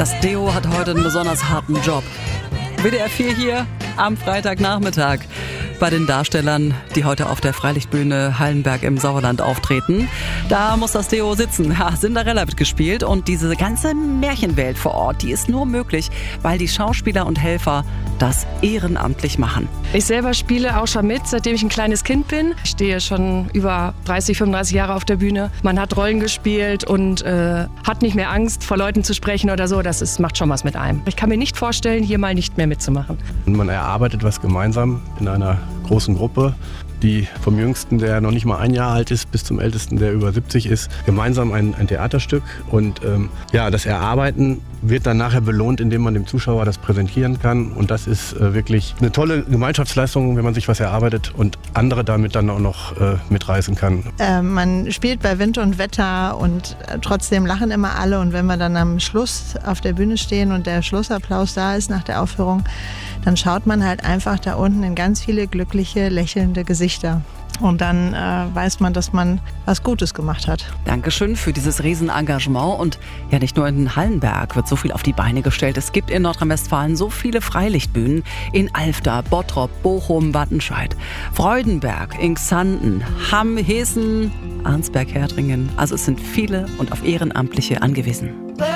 Das Deo hat heute einen besonders harten Job. WDR 4 hier am Freitagnachmittag bei den Darstellern, die heute auf der Freilichtbühne Hallenberg im Sauerland auftreten. Da muss das Deo sitzen. Ja, Cinderella wird gespielt und diese ganze Märchenwelt vor Ort, die ist nur möglich, weil die Schauspieler und Helfer das ehrenamtlich machen. Ich selber spiele auch schon mit, seitdem ich ein kleines Kind bin. Ich stehe schon über 30, 35 Jahre auf der Bühne. Man hat Rollen gespielt und hat nicht mehr Angst, vor Leuten zu sprechen oder so. Das macht schon was mit einem. Ich kann mir nicht vorstellen, hier mal nicht mehr mitzumachen. Man erarbeitet was gemeinsam in einer großen Gruppe, die vom Jüngsten, der noch nicht mal ein Jahr alt ist, bis zum Ältesten, der über 70 ist, gemeinsam ein Theaterstück. Und das Erarbeiten wird dann nachher belohnt, indem man dem Zuschauer das präsentieren kann. Und das ist wirklich eine tolle Gemeinschaftsleistung, wenn man sich was erarbeitet und andere damit dann auch noch mitreißen kann. Man spielt bei Wind und Wetter und trotzdem lachen immer alle. Und wenn wir dann am Schluss auf der Bühne stehen und der Schlussapplaus da ist nach der Aufführung, dann schaut man halt einfach da unten in ganz viele glückliche, lächelnde Gesichter. Und dann weiß man, dass man was Gutes gemacht hat. Dankeschön für dieses Riesenengagement. Und ja, nicht nur in Hallenberg wird so viel auf die Beine gestellt. Es gibt in Nordrhein-Westfalen so viele Freilichtbühnen in Alfter, Bottrop, Bochum, Wattenscheid, Freudenberg, Xanten, Hamm, Hessen, Arnsberg, Herdringen. Also es sind viele und auf Ehrenamtliche angewiesen.